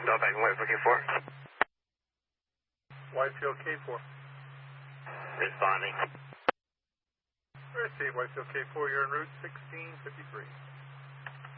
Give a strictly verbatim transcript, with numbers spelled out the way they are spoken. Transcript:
Delta, Whitefield K four. Whitefield K four. Responding. Receive Whitefield K four, you're en route sixteen fifty-three.